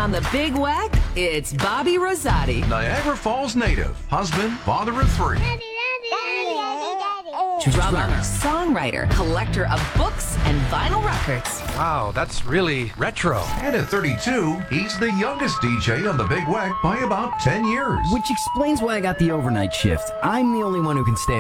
On the Big Wack, it's Bobby Rosati. Niagara Falls native, husband, father of three. Drummer, songwriter, collector of books and vinyl records. Wow, that's really retro. And at 32, he's the youngest DJ on the Big Wack by about 10 years. Which explains why I got the overnight shift. I'm the only one who can stay